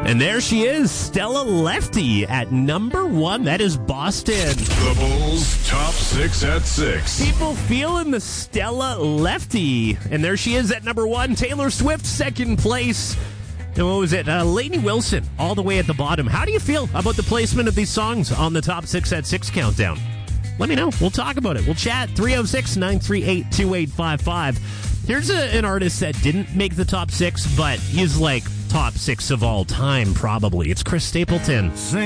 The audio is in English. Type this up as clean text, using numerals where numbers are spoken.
And there she is, Stella Lefty at number 1. That is Boston. The Bulls' top 6 at 6. People feeling the Stella Lefty. And there she is at number 1. Taylor Swift, second place. And what was it? Lainey Wilson, all the way at the bottom. How do you feel about the placement of these songs on the top 6 at 6 countdown? Let me know. We'll talk about it. We'll chat. 306-938-2855. Here's an artist that didn't make the top 6, but he's like top 6 of all time, probably. It's Chris Stapleton.